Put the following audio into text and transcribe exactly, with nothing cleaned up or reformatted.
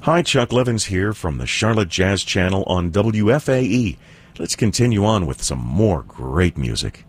Hi, Chuck Levins here from the Charlotte Jazz Channel on W F A E. Let's continue on with some more great music.